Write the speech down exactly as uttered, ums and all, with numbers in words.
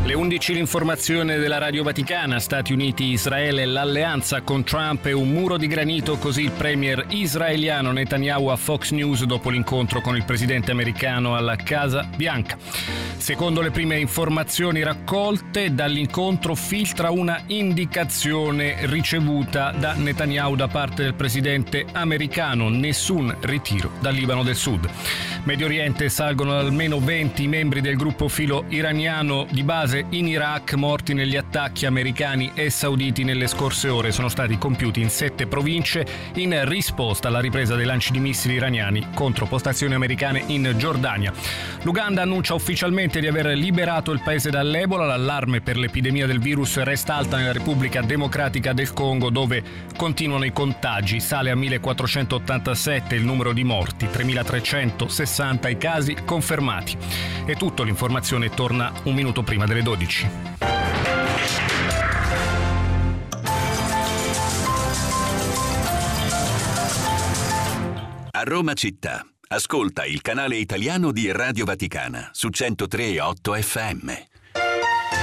Le undici l'informazione della Radio Vaticana, Stati Uniti, Israele, l'alleanza con Trump e un muro di granito, così il premier israeliano Netanyahu a Fox News dopo l'incontro con il presidente americano alla Casa Bianca. Secondo le prime informazioni raccolte dall'incontro filtra una indicazione ricevuta da Netanyahu da parte del presidente americano: nessun ritiro dal Libano del Sud. Medio Oriente, salgono almeno venti membri del gruppo filo iraniano di base in Iraq, morti negli attacchi americani e sauditi nelle scorse ore. Sono stati compiuti in sette province in risposta alla ripresa dei lanci di missili iraniani contro postazioni americane in Giordania. L'Uganda annuncia ufficialmente di aver liberato il paese dall'Ebola. L'allarme per l'epidemia del virus resta alta nella Repubblica Democratica del Congo, dove continuano i contagi. Sale a millequattrocentottantasette il numero di morti, tremilatrecentosessanta i casi confermati. È tutto, l'informazione torna un minuto prima delle dodici. A Roma città, ascolta il canale italiano di Radio Vaticana su centotré virgola otto effe emme.